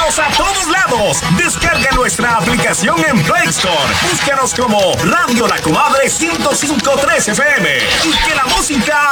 Estamos a todos lados. Descarga nuestra aplicación en Play Store. Búscanos como Radio La Comadre 105.3 FM. Y que la música